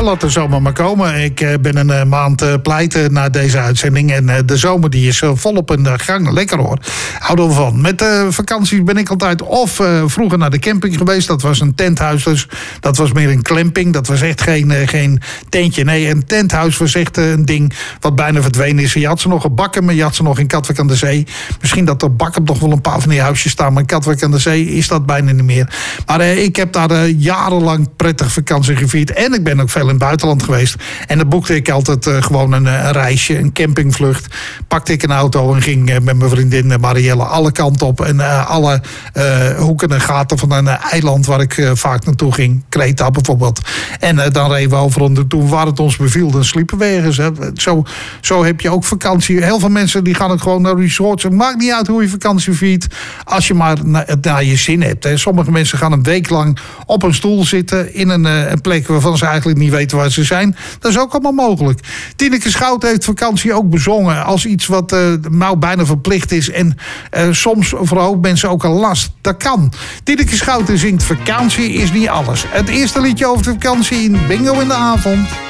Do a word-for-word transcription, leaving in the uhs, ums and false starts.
Ja, laat de zomer maar komen. Ik uh, ben een uh, maand uh, pleiten na deze uitzending. En uh, de zomer die is uh, volop in de gang. Lekker hoor. Hou er van. Met uh, vakanties ben ik altijd of uh, vroeger naar de camping geweest. Dat was een tenthuis, dus dat was meer een clamping. Dat was echt geen, uh, geen tentje. Nee, een tenthuis was echt uh, een ding wat bijna verdwenen is. Je had ze nog in Bakkum, maar je had ze nog in Katwijk aan de Zee. Misschien dat er Bakkum nog wel een paar van die huisjes staan, maar in Katwijk aan de Zee is dat bijna niet meer. Maar uh, ik heb daar uh, jarenlang prettig vakantie gevierd. En ik ben ook veel in het buitenland geweest. En dan boekte ik altijd uh, gewoon een, een reisje, een campingvlucht. Pakte ik een auto en ging uh, met mijn vriendin Marielle alle kanten op. En uh, alle uh, hoeken en gaten van een uh, eiland waar ik uh, vaak naartoe ging. Kreta bijvoorbeeld. En uh, dan reden we over. En toen waar het ons beviel, dan sliepen we ergens. Hè. Zo, zo heb je ook vakantie. Heel veel mensen die gaan ook gewoon naar resorts. Het maakt niet uit hoe je vakantie viert. Als je maar na, naar je zin hebt. Hè. Sommige mensen gaan een week lang op een stoel zitten in een, uh, een plek waarvan ze eigenlijk niet weten waar ze zijn. Dat is ook allemaal mogelijk. Tineke Schout heeft vakantie ook bezongen als iets wat uh, nou bijna verplicht is. En uh, soms voor een hoop mensen ook een last. Dat kan. Tineke Schout zingt vakantie is niet alles. Het eerste liedje over de vakantie in Bingo in de Avond.